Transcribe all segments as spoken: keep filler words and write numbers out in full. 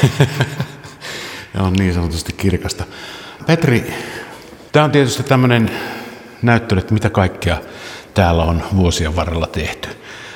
Ja on niin sanotusti kirkasta. Petri, tämä on tietysti tämmöinen näyttely, että mitä kaikkea täällä on vuosien varrella tehty.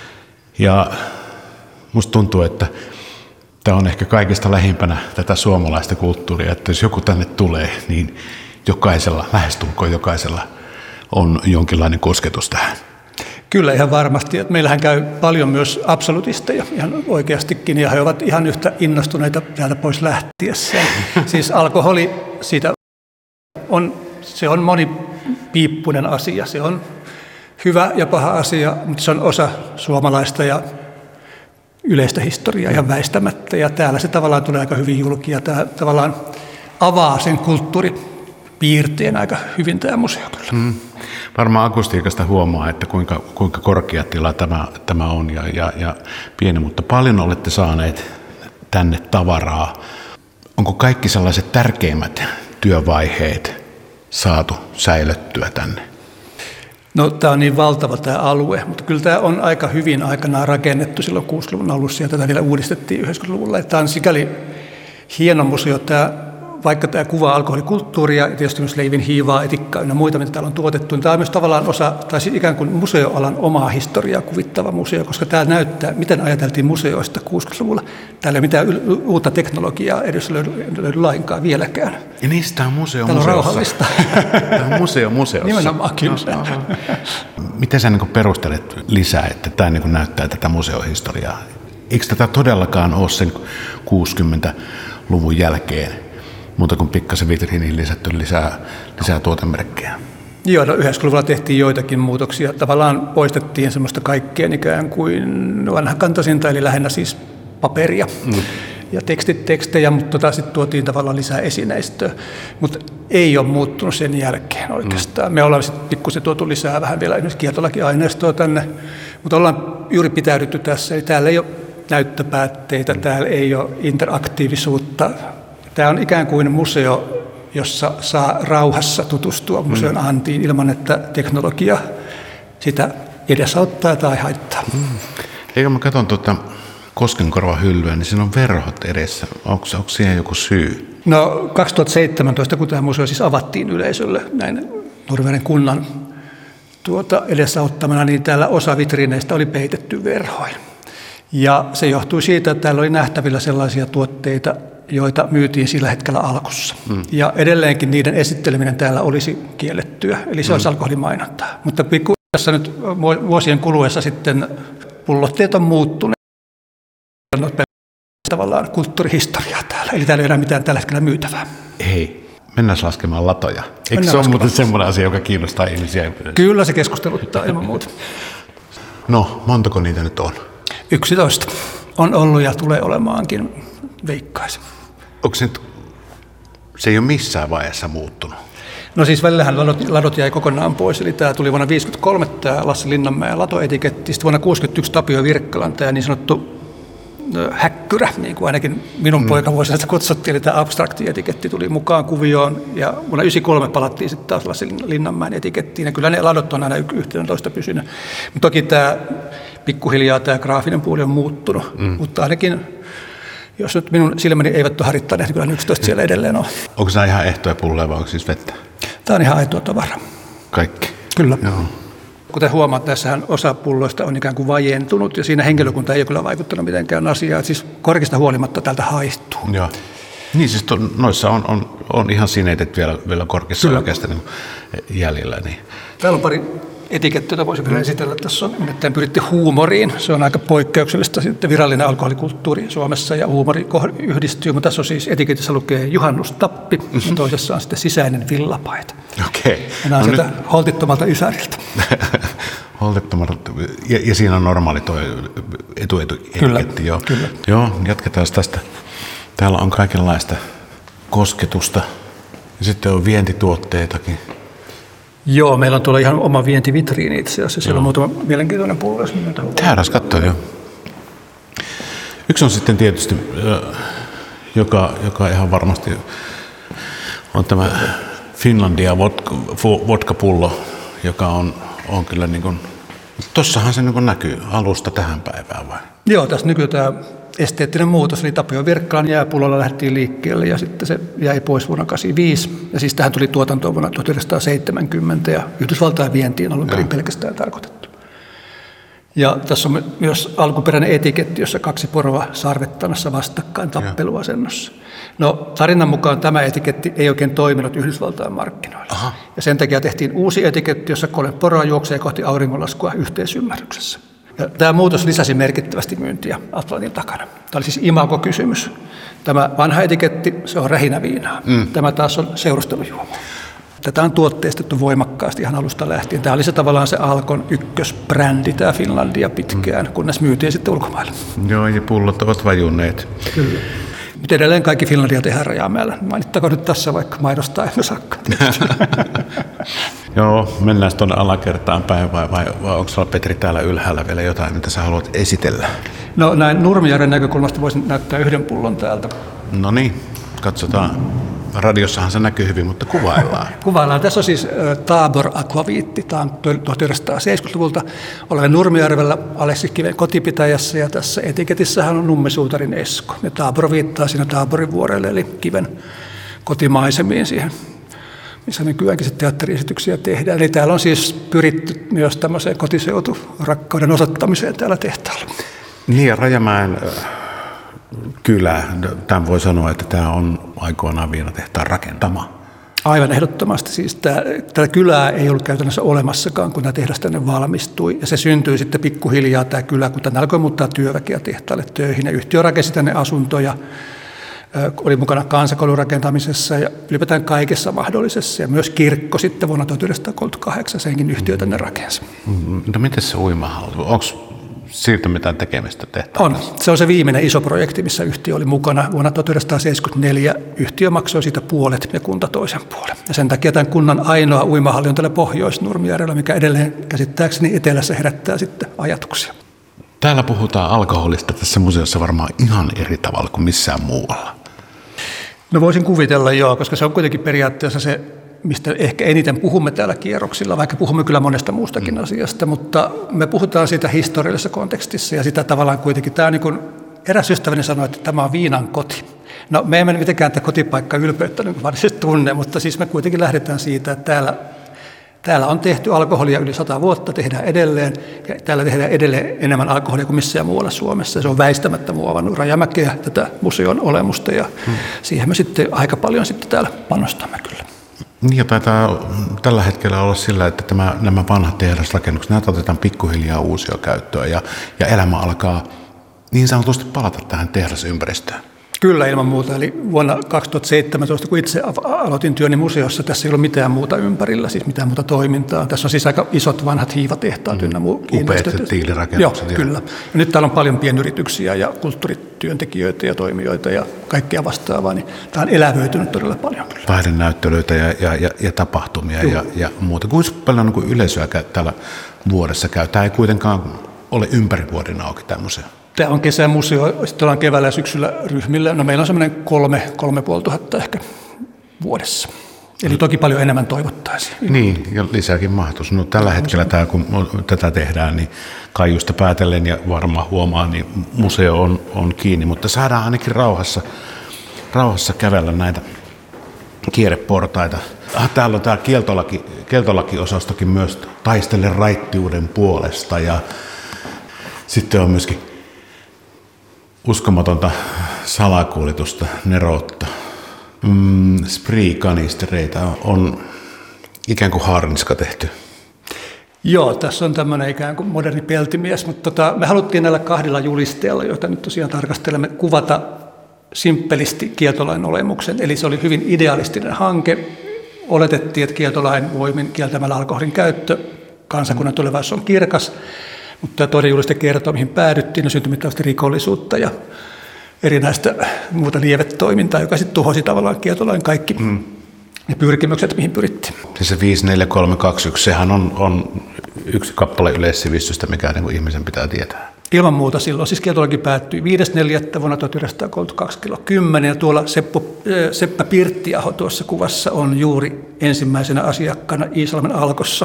Ja musta tuntuu, että tämä on ehkä kaikista lähimpänä tätä suomalaista kulttuuria, että jos joku tänne tulee, niin jokaisella, lähestulkoon jokaisella on jonkinlainen kosketus tähän. Kyllä ihan varmasti. Että meillähän käy paljon myös absolutisteja ihan oikeastikin, ja he ovat ihan yhtä innostuneita täältä pois lähtiessään. Siis alkoholi, siitä on, se on monipiippunen asia. Se on hyvä ja paha asia, mutta se on osa suomalaista ja yleistä historiaa ihan väistämättä. Ja täällä se tavallaan tulee aika hyvin julki, ja tämä tavallaan avaa sen kulttuuripiirteen aika hyvin tämä museo kyllä. Mm. Varmaan akustiikasta huomaa, että kuinka, kuinka korkea tila tämä, tämä on ja, ja, ja pieni, mutta paljon olette saaneet tänne tavaraa. Onko kaikki sellaiset tärkeimmät työvaiheet saatu säilyttyä tänne? No tämä on niin valtava tämä alue, mutta kyllä tämä on aika hyvin aikanaan rakennettu silloin kuusikymmentäluvun alussa ja tätä vielä uudistettiin yhdeksänkymmentäluvulla. Tämä on sikäli hieno museo, tämä, vaikka tämä kuvaa alkoholikulttuuria ja tietysti myös leivin hiivaa, etikkaa ja muita, mitä täällä on tuotettu, niin tämä on myös tavallaan osa, tai ikään kuin museoalan omaa historiaa kuvittava museo, koska tämä näyttää, miten ajateltiin museoista kuusikymmentäluvulla. Täällä ei mitään uutta teknologiaa edes löydy, löydy lainkaan vieläkään. Ja niistä on museo täällä museossa. On rauhallista. Tämä on museo museossa. Nimenomaan kyllä. No, no, no. Miten sä niin perustelet lisää, että tämä niin näyttää tätä museohistoriaa? Eikö tätä todellakaan ole sen kuusikymmentäluvun jälkeen? Muuta kuin pikkasen vitriiniin lisätty lisää, lisää tuotemerkkejä. Joo, no yhdeksänkymmentäluvulla tehtiin joitakin muutoksia. Tavallaan poistettiin semmoista kaikkeen ikään kuin vanhakantaisinta, eli lähinnä siis paperia mm. ja tekstit, tekstejä, mutta tota, sitten tuotiin tavallaan lisää esineistöä. Mutta ei ole muuttunut sen jälkeen oikeastaan. Mm. Me ollaan sitten pikkusen tuotu lisää vähän vielä esimerkiksi kiertolakiaineistoa tänne, mutta ollaan juuri pitäydytty tässä. Eli täällä ei ole näyttöpäätteitä, mm. täällä ei ole interaktiivisuutta. Tämä on ikään kuin museo, jossa saa rauhassa tutustua museon mm. antiin ilman, että teknologia sitä edesauttaa tai haittaa. Mm. Eikö mä katson tuota Koskenkorvan hyllyä, niin siinä on verhot edessä. Onko, onko siihen joku syy? No kaksituhattaseitsemäntoista, kun tämä museo siis avattiin yleisölle näin Nurmijärven kunnan tuota edesauttamana, niin täällä osa vitriineistä oli peitetty verhoin. Ja se johtui siitä, että täällä oli nähtävillä sellaisia tuotteita, joita myytiin sillä hetkellä alkussa. Mm. Ja edelleenkin niiden esitteleminen täällä olisi kiellettyä, eli se mm. olisi alkoholimainontaa. Mutta pikkuhiljaa nyt vuosien kuluessa sitten pullotteet on muuttuneet. On tavallaan kulttuurihistoriaa täällä, eli täällä ei enää mitään tällä hetkellä myytävää. Hei, mennään laskemaan latoja. Eikö mennään se ole muuten semmoinen asia, joka kiinnostaa ihmisiä? Kyllä se keskusteluttaa ilman muuta. No, montako niitä nyt on? yksitoista on ollut ja tulee olemaankin, veikkaisin. Onko se nyt, se ei ole missään vaiheessa muuttunut? No siis välillähän ladot, ladot jäi kokonaan pois, eli tämä tuli vuonna tuhatyhdeksänsataaviisikymmentäkolme tämä Lassi Linnanmäen latoetiketti, sitten vuonna tuhatyhdeksänsataakuusikymmentäyksi Tapio Virkkalan tämä niin sanottu häkkyrä, niin kuin ainakin minun mm. poikavuosina sitä kutsuttiin, eli tämä abstrakti-etiketti tuli mukaan kuvioon, ja vuonna tuhatyhdeksänsataayhdeksänkymmentäkolme palattiin sitten taas Lassi Linnanmäen etikettiin, ja kyllä ne ladot on aina yhteentoista pysynyt. Mutta toki tämä pikkuhiljaa tämä graafinen puoli on muuttunut, mm. mutta ainakin jos nyt minun silmäni eivät ole harittaneet, niin kyllä ne yksitoista siellä edelleen on. Onko tämä ihan ehtoja pulleja vai onko siis vettä? Tämä on ihan aitoa tavaraa. Kaikki? Kyllä. Joo. Kuten huomaat, tässähän osa pulloista on ikään kuin vajentunut ja siinä henkilökunta ei ole kyllä vaikuttanut mitenkään asiaan. Siis korkeasta huolimatta täältä haihtuu. Joo. Niin siis to, noissa on, on, on ihan sineetet vielä, vielä korkeassa kyllä. Oikeasta niin jäljellä. Niin. Täällä on pari etikettiä, jota voisi vielä esitellä. Tässä on nimittäin pyritty huumoriin. Se on aika poikkeuksellista sitten virallinen alkoholikulttuuri Suomessa ja huumori yhdistyy. Mutta tässä on siis etiketissä lukee juhannustappi ja toisessa on sitten sisäinen villapaita. Okei. Okay. Nämä on no sieltä nyt holtittomalta ysäriltä. Holtittomalta. Ja, ja siinä on normaali tuo etuetiketti. Kyllä, joo. kyllä. Joo, jatketaan tästä. Täällä on kaikenlaista kosketusta ja sitten on vientituotteitakin. Joo, meillä on tuolla ihan oma vientivitriini itse asiassa. Siellä on muutama mielenkiintoinen pullo. Tähdäs katsoa jo. Yksi on sitten tietysti, joka, joka ihan varmasti on tämä Finlandia vodka, vodka-pullo, joka on, on kyllä niin kuin, tossahan se niin kuin näkyy alusta tähän päivään vai? Joo, tässä nykyään tämä esteettinen muutos, eli Tapio Virkkalan jääpullolla lähdettiin liikkeelle ja sitten se jäi pois vuonna kahdeksankymmentäviisi. Ja siis tähän tuli tuotantoon vuonna tuhatyhdeksänsataaseitsemänkymmentä ja Yhdysvaltain vientiin alun perin pelkästään tarkoitettu. Ja tässä on myös alkuperäinen etiketti, jossa kaksi poroa sarvettanassa vastakkain tappeluasennossa. No tarinan mukaan tämä etiketti ei oikein toiminut Yhdysvaltain markkinoilla. Aha. Ja sen takia tehtiin uusi etiketti, jossa kolme poroa juoksee kohti auringonlaskua yhteisymmärryksessä. Ja tämä muutos lisäsi merkittävästi myyntiä Atlantin takana. Tämä oli siis imago-kysymys. Tämä vanha etiketti, se on rähinäviinaa. Mm. Tämä taas on seurustelujuoma. Tätä on tuotteistettu voimakkaasti ihan alusta lähtien. Tämä oli se tavallaan se Alkon ykkösbrändi, tämä Finlandia pitkään, mm. kunnes myytiin sitten ulkomaille. Joo, ja pullot ovat vajunneet. Kyllä. Mutta edelleen kaikki Finlandia tehdään Rajamäellä. Mainittakoon nyt tässä vaikka maidosta emme saakka. Joo, mennään tuonne alakertaan päin vai, vai, vai onko sulla Petri täällä ylhäällä vielä jotain, mitä sä haluat esitellä? No näin Nurmijärven näkökulmasta voisin näyttää yhden pullon täältä. No niin, katsotaan. Radiossahan se näkyy hyvin, mutta kuvaillaan. Kuvaillaan. Tässä on siis Tabor Aquaviitti. Tämä on tuhatyhdeksänsataaseitsemänkymmentäluvulta. Olemme Nurmijärvellä Aleksi Kiven kotipitäjässä ja tässä etiketissähän on Nummisuutarin Esko. Ja Tabor viittaa siinä Taborin vuorelle eli Kiven kotimaisemiin siihen, missä nykyäänkin sitten teatteriesityksiä tehdään. Eli täällä on siis pyritty myös tämmöiseen kotiseuturakkauden osoittamiseen täällä tehtaalla. Niin ja Rajamäen kylä, tämän voi sanoa, että tämä on aikoinaan viinatehtaan rakentama. Aivan ehdottomasti. Siis tämä, tätä kylää ei ollut käytännössä olemassakaan, kun tämä tehdas tänne valmistui. Ja se syntyi sitten pikkuhiljaa tämä kylä, kun tänne alkoi muuttaa työväkeä tehtaalle töihin. Ja yhtiö rakensi tänne asuntoja, oli mukana kansakoulun rakentamisessa ja ylipäätään kaikessa mahdollisessa. Ja myös kirkko sitten vuonna tuhatyhdeksänsataakolmekymmentäkahdeksan senkin yhtiö tänne rakensi. No miten se uimahalli? Onko siitä mitään tekemistä tehtävää? On. Se on se viimeinen iso projekti, missä yhtiö oli mukana. Vuonna tuhatyhdeksänsataaseitsemänkymmentäneljä yhtiö maksoi siitä puolet ja kunta toisen puolen. Ja sen takia tämän kunnan ainoa uimahalli on täällä Pohjois-Nurmijärvellä, mikä edelleen käsittääkseni etelässä herättää sitten ajatuksia. Täällä puhutaan alkoholista tässä museossa varmaan ihan eri tavalla kuin missään muualla. No voisin kuvitella joo, koska se on kuitenkin periaatteessa se, mistä ehkä eniten puhumme täällä kierroksilla, vaikka puhumme kyllä monesta muustakin mm. asiasta, mutta me puhutaan siitä historiallisessa kontekstissa ja sitä tavallaan kuitenkin, tämä on niin kuin eräs ystäväni sanoi, että tämä on viinan koti. No me emme mitenkään tätä kotipaikka ylpeyttä niin varsinaisesti tunne, mutta siis me kuitenkin lähdetään siitä, että täällä, täällä on tehty alkoholia yli sata vuotta, tehdään edelleen ja täällä tehdään edelleen enemmän alkoholia kuin missään muualla Suomessa. Se on väistämättä muovannut Rajamäkeä, tätä museon olemusta ja mm. siihen me sitten aika paljon sitten täällä panostamme kyllä. Niin ja taitaa tällä hetkellä olla sillä, että tämä, nämä vanhat tehdasrakennukset, näitä otetaan pikkuhiljaa uusia käyttöön ja, ja elämä alkaa niin sanotusti palata tähän tehdasympäristöön. Kyllä ilman muuta. Eli vuonna kaksituhattaseitsemäntoista, kun itse aloitin työni museossa, tässä ei ollut mitään muuta ympärillä, siis mitään muuta toimintaa. Tässä on siis aika isot vanhat hiivatehtaat ynnä muu kiinteistöt. Upeat tiilirakennukset. Joo, kyllä. Ja nyt täällä on paljon pienyrityksiä ja kulttuurityöntekijöitä ja toimijoita ja kaikkea vastaavaa, niin tämä on elävöitynyt todella paljon. Taidenäyttelyitä ja, ja, ja, ja tapahtumia ja, ja muuta. Kuinka paljon niin yleisöä käy täällä vuodessa käy? Tämä ei kuitenkaan ole ympäri vuoden auki tämä museo. Tämä on kesämuseo, sitten ollaan keväällä ja syksyllä ryhmillä. No meillä on semmoinen kolme, kolme puoli tuhatta ehkä vuodessa. Eli toki paljon enemmän toivottaisiin. Niin, ja lisääkin mahtuisi. No tällä hetkellä tämä, kun tätä tehdään, niin Kaijusta päätellen ja varmaan huomaa, niin museo on, on kiinni. Mutta saadaan ainakin rauhassa, rauhassa kävellä näitä kierreportaita. Ah, täällä on tämä kieltolaki, kieltolakiosastokin myös taistelle raittiuden puolesta ja sitten on myöskin uskomatonta salakuljetusta, neroutta. Mm, Spree-kanistereita on ikään kuin haarniska tehty. Joo, tässä on tämmöinen ikään kuin moderni peltimies, mutta tota, me haluttiin näillä kahdella julisteella, joita nyt tosiaan tarkastelemme, kuvata simppelisti kieltolain olemuksen. Eli se oli hyvin idealistinen hanke. Oletettiin, että kieltolain voimin kieltämällä alkoholin käyttö kansakunnan tulevaisuus on kirkas. Mutta tämä toinen juliste kertoo, mihin päädyttiin, no syntyi mittavasti rikollisuutta ja erinäistä muuta lievetoimintaa, joka sitten tuhosi tavallaan kieltolain kaikki mm. ne pyrkimykset, mihin pyrittiin. Se viisi neljä kolme kaksi yksi, sehän on, on yksi kappale yleissivistystä, mikä niin kuin ihmisen pitää tietää. Ilman muuta silloin. Siis kieltolaki päättyi viides neljättä vuonna tuhatyhdeksänsataakolmekymmentäkaksi kello kymmenen ja tuolla Seppo, Seppä Pirttiaho tuossa kuvassa on juuri ensimmäisenä asiakkaana Iisalmen Alkossa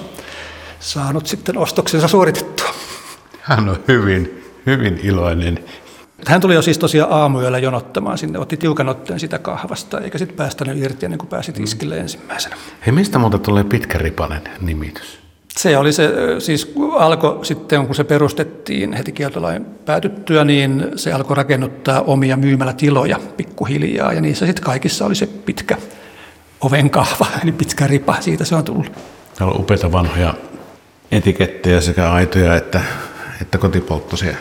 saanut sitten ostoksensa suoritettua. Hän on hyvin, hyvin iloinen. Hän tuli jo siis tosiaan aamuyöllä jonottamaan sinne, otti tiukan otteen sitä kahvasta, eikä sitten päästänyt irti ennen kuin pääsi tiskille mm. ensimmäisenä. Hei, mistä muuta tulee pitkäripainen nimitys? Se oli se, siis alkoi sitten, kun se perustettiin heti kieltolain päätyttyä, niin se alkoi rakennuttaa omia myymälätiloja pikkuhiljaa, ja niissä sitten kaikissa oli se pitkä ovenkahva, eli pitkä ripa, siitä se on tullut. Täällä on upeita vanhoja etikettejä, sekä aitoja että, että kotipolttoisia.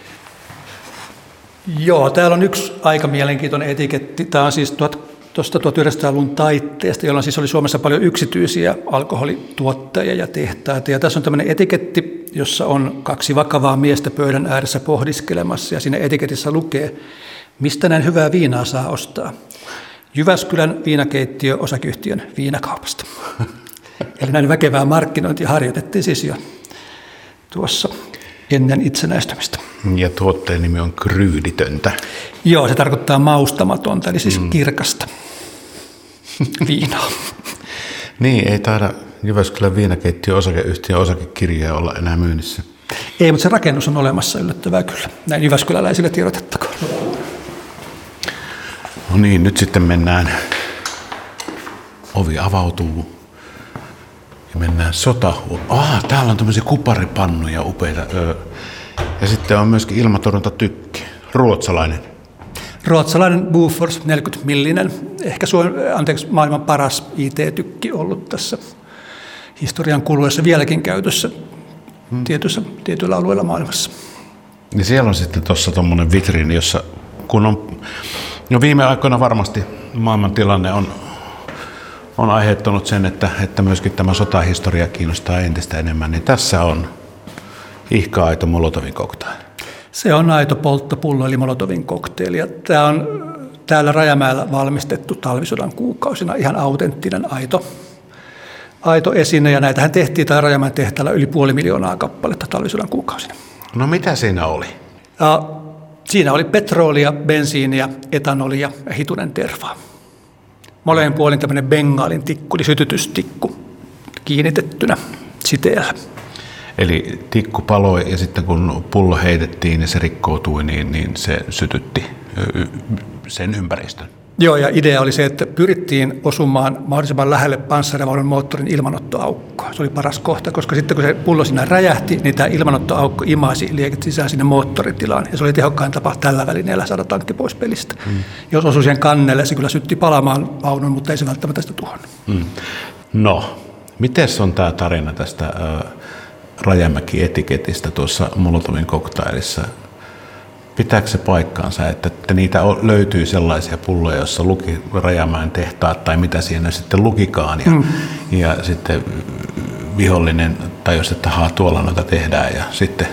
Joo, täällä on yksi aika mielenkiintoinen etiketti. Tämä on siis tuosta tuhatyhdeksänsataaluvun taitteesta, jolloin siis oli Suomessa paljon yksityisiä alkoholituottajia ja tehtaita. Ja tässä on tämmöinen etiketti, jossa on kaksi vakavaa miestä pöydän ääressä pohdiskelemassa. Ja siinä etiketissä lukee, mistä näin hyvää viinaa saa ostaa. Jyväskylän viinakeittiö osakeyhtiön viinakaupasta. Eli näin väkevää markkinointia harjoitettiin siis jo tuossa ennen itsenäistymistä. Ja tuotteen nimi on Kryyditöntä. Joo, se tarkoittaa maustamatonta, eli siis mm. kirkasta viinaa. Niin, ei taida Jyväskylän viinakeittiön osakeyhtiön osakekirjaa olla enää myynnissä. Ei, mutta se rakennus on olemassa, yllättävää kyllä. Näin jyväskyläläisille tiedotettakoon. No niin, nyt sitten mennään, ovi avautuu ja mennään sota. Ah, täällä on tämmöisiä kuparipannuja upeita. Ja sitten on myöskin ilmatorjuntatykki, ruotsalainen. Ruotsalainen Bofors neljäkymmentä millinen, ehkä Suomen, anteeksi, maailman paras I T-tykki ollut tässä historian kuluessa vieläkin käytössä hmm. tietyissä, tietyillä alueilla maailmassa. Ja siellä on sitten tuossa tuommoinen vitriini, jossa kun on, no viime aikoina varmasti maailman tilanne on, on aiheuttanut sen, että, että myöskin tämä sotahistoria kiinnostaa entistä enemmän, niin tässä on ihka aito Molotovin koktaili. Se on aito polttopullo, eli Molotovin kokteili. Ja tämä on täällä Rajamäellä valmistettu talvisodan kuukausina ihan autenttinen, aito, aito esine. Ja näitähän tehtiin täällä Rajamäen tehtaalla yli puoli miljoonaa kappaletta talvisodan kuukausina. No mitä siinä oli? Ja siinä oli petroolia, bensiiniä, etanolia ja hitunen tervaa. Molemmin puolin tämmöinen bengaalin tikku, eli sytytystikku, kiinnitettynä siteellä. Eli tikku paloi ja sitten kun pullo heitettiin ja se rikkoutui, niin, niin se sytytti sen ympäristön. Joo, ja idea oli se, että pyrittiin osumaan mahdollisimman lähelle panssarivaunun moottorin ilmanottoaukkoa. Se oli paras kohta, koska sitten kun se pullo siinä räjähti, niin tämä ilmanottoaukko imasi lieket sisään sinne moottoritilaan. Ja se oli tehokkain tapa tällä välineellä saada tankki pois pelistä. Mm. Jos osui siihen kannelle, se kyllä sytti palaamaan vaunun, mutta ei se välttämättä sitä tuhonnut. Mm. No, miten on tämä tarina tästä äh, Rajamäki-etiketistä tuossa Molotovin koktailissa? Pitääkö se paikkaansa, että, että niitä löytyy sellaisia pulloja, joissa luki Rajamäen tehtaat tai mitä siinä sitten lukikaan ja, mm. ja sitten vihollinen tajusi, että haa, tuolla noita tehdään ja sitten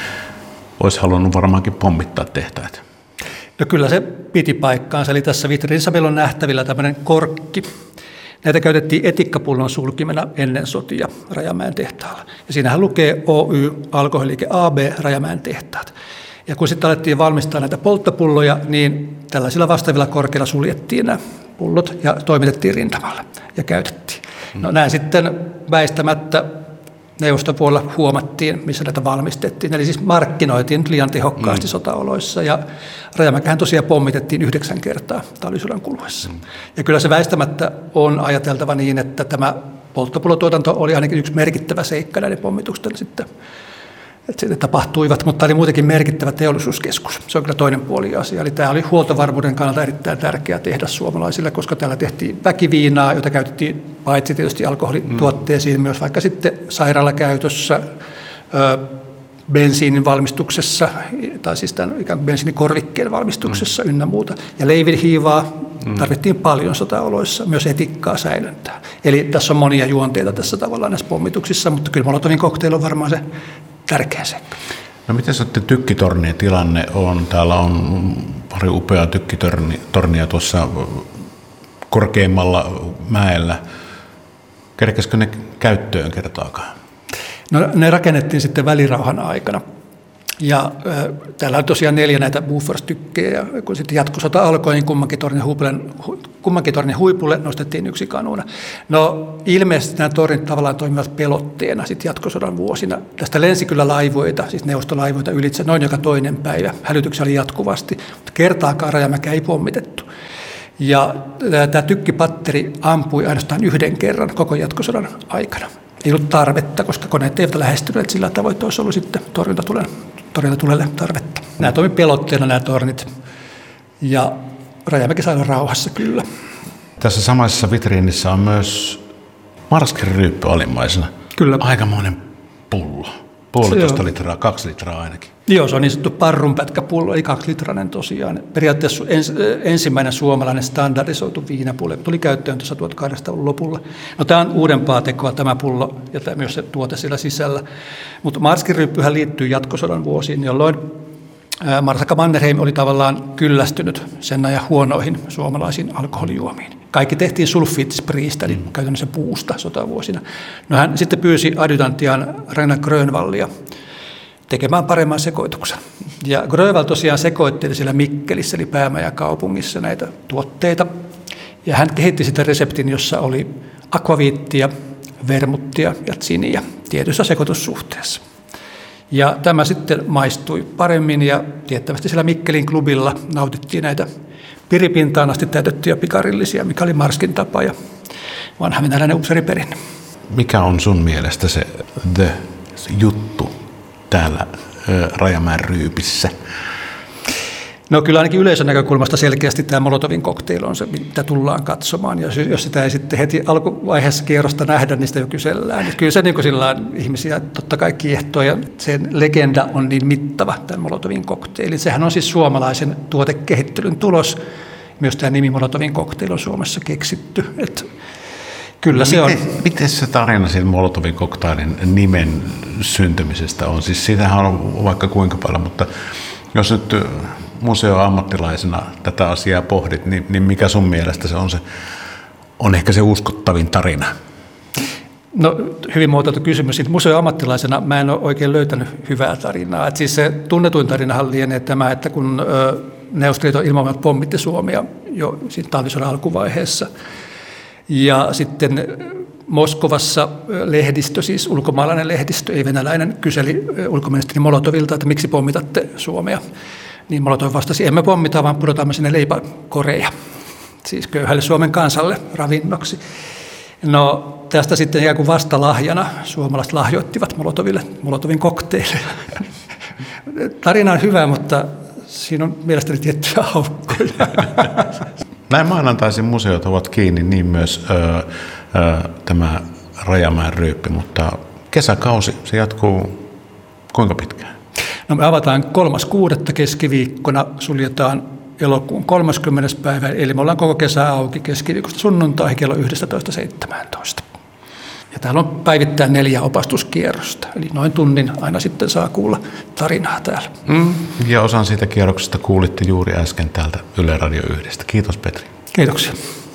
olisi halunnut varmaankin pommittaa tehtaita. No kyllä se piti paikkaansa, eli tässä vitriinissä meillä on nähtävillä tämmöinen korkki. Näitä käytettiin etikkapullon sulkimena ennen sotia Rajamäen tehtaalla. Ja siinähän lukee Oy, alkoholiliike A B, Rajamäen tehtaat. Ja kun sitten alettiin valmistaa näitä polttopulloja, niin tällaisilla vastaavilla korkeilla suljettiin nämä pullot ja toimitettiin rintamalle ja käytettiin. No näin sitten väistämättä neuvostopuolella huomattiin, missä näitä valmistettiin. Eli siis markkinoitiin liian tehokkaasti mm. sotaoloissa ja Rajamäkähän tosiaan pommitettiin yhdeksän kertaa talvisodan kuluessa. Mm. Ja kyllä se väistämättä on ajateltava niin, että tämä polttopullotuotanto oli ainakin yksi merkittävä seikka näiden pommitusten sitten. Että sitten tapahtuivat, mutta oli muutenkin merkittävä teollisuuskeskus. Se on kyllä toinen puoli asia. Eli tämä oli huoltovarmuuden kannalta erittäin tärkeä tehdä suomalaisille, koska täällä tehtiin väkiviinaa, jota käytettiin paitsi tietysti alkoholituotteisiin, mm. myös vaikka sitten sairaalakäytössä, ö, bensiinin valmistuksessa, tai siis tämän ikään kuin bensiinikorvikkeen valmistuksessa mm. ynnä muuta. Ja leivinhiivaa mm. tarvittiin paljon sotaoloissa, myös etikkaa säilyntää. Eli tässä on monia juonteita tässä tavallaan näissä pommituksissa, mutta kyllä Molotovin kokteili on varmaan se tärkeä seikka. No miten sitten tykkitornien tilanne on? Täällä on pari upeaa tykkitornia tuossa korkeimmalla mäellä. Kerkesikö ne käyttöön kertaakaan? No ne rakennettiin sitten välirauhan aikana. Ja äh, täällä on tosiaan neljä näitä Bofors-tykkejä. Ja kun sitten jatkosota alkoi, niin kummankin tornin huupeleen kummankin tornin huipulle nostettiin yksi kanuuna. No ilmeisesti nämä tornit tavallaan toimivat pelotteena sitten jatkosodan vuosina. Tästä lensi kyllä laivoita, siis neuvostolaivoita ylitse noin joka toinen päivä. Hälytyksiä oli jatkuvasti, mutta kertaakaan Rajamäkeä ei pommitettu. Ja tämä tykkipatteri ampui ainoastaan yhden kerran koko jatkosodan aikana. Ei ollut tarvetta, koska koneet eivät lähestyneet sillä tavoin, että olisi ollut sitten torjuntatulelle tarvetta. Nämä toimi pelotteena nämä tornit. Ja Rajamäki sai olla rauhassa kyllä. Tässä samaisessa vitriinissä on myös Marskin ryyppy alimmaisena. Kyllä. Aikamoinen pullo. Puolitoista litraa, kaksi litraa ainakin. Joo, se on niin sanottu parrunpätkäpullo, eli kaksilitrainen tosiaan. Periaatteessa ens, ensimmäinen suomalainen standardisoitu viinapullo tuli käyttöön tuossa tuhatkahdeksansataaluvun lopulla. No tämä on uudempaa tekoa tämä pullo ja tämä, myös se tuote siellä sisällä. Mutta Marskin ryyppyhän liittyy jatkosodan vuosiin, jolloin Marsakka Mannerheim oli tavallaan kyllästynyt sen ajan huonoihin suomalaisiin alkoholijuomiin. Kaikki tehtiin sulfiittispriistä, eli käytännössä puusta sotavuosina. No hän sitten pyysi adjutanttiaan Ragnar Grönvallia tekemään paremman sekoituksen. Ja Grönvall tosiaan sekoitteli siellä Mikkelissä, eli päämajakaupungissa näitä tuotteita. Ja hän kehitti sitä reseptin, jossa oli akvaviittia, vermuttia ja tsiniä tietyssä sekoitussuhteessa. Ja tämä sitten maistui paremmin ja tiettävästi siellä Mikkelin klubilla nautittiin näitä piripintaan asti täytettyjä pikarillisia, mikä oli Marskin tapa ja vanha venäläinen upseeriperinne. Mikä on sun mielestä se the juttu täällä Rajamäen ryypissä? No kyllä ainakin yleisön näkökulmasta selkeästi tämä Molotovin cocktail on se, mitä tullaan katsomaan. Ja jos sitä ei sitten heti alkuvaiheessa kierrosta nähdä, niin sitä jo kysellään. Ja kyllä se niin kuin sillään ihmisiä totta kai kiehtoo ja sen legenda on niin mittava, tämän Molotovin cocktailin. Sehän on siis suomalaisen tuotekehittelyn tulos. Myös tämä nimi Molotovin cocktail on Suomessa keksitty. Että kyllä se miten, on. Miten se tarina siitä Molotovin cocktailin nimen syntymisestä on? Siis siitähän on vaikka kuinka paljon, mutta jos nyt museoammattilaisena tätä asiaa pohdit, niin, niin mikä sun mielestä se on, se, on ehkä se uskottavin tarina? No hyvin muotoiltu kysymys. Sitten museoammattilaisena mä en ole oikein löytänyt hyvää tarinaa. Et siis se tunnetuin tarinahan lienee tämä, että kun Neuvostoliiton ilmavoimat pommitti Suomea jo talvisodan alkuvaiheessa. Ja sitten Moskovassa lehdistö, siis ulkomaalainen lehdistö, ei venäläinen, kyseli ulkoministeri Molotovilta, että miksi pommitatte Suomea. Niin Molotov vastasi, emme pommita, vaan pudotamme sinne leipäkoreja, siis köyhälle Suomen kansalle ravinnoksi. No tästä sitten ikään kuin vastalahjana suomalaiset lahjoittivat Molotoville Molotovin cocktailin. Tarina on hyvä, mutta siinä on mielestäni tiettyjä aukkoja. Näin maanantaisin museot ovat kiinni, niin myös ö, ö, tämä Rajamäen ryyppi, mutta kesäkausi, se jatkuu kuinka pitkään? No me avataan kolmas kuudetta keskiviikkona, suljetaan elokuun kolmaskymmenes päivä, eli me ollaan koko kesä auki keskiviikosta sunnuntaihin kello yksitoista seitsemäntoista. Ja täällä on päivittäin neljä opastuskierrosta, eli noin tunnin aina sitten saa kuulla tarinaa täällä. Mm, ja osan siitä kierroksesta kuulitte juuri äsken täältä Yle Radio yhdestä. Kiitos Petri. Kiitoksia.